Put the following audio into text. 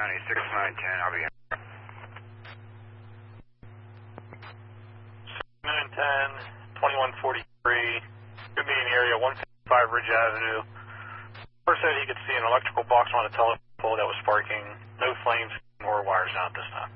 County, 6910, I'll be in. 6910, 2143, could be in the area 155 Ridge Avenue. First said he could see an electrical box on a telephone pole that was sparking, no flames nor wires down at this time.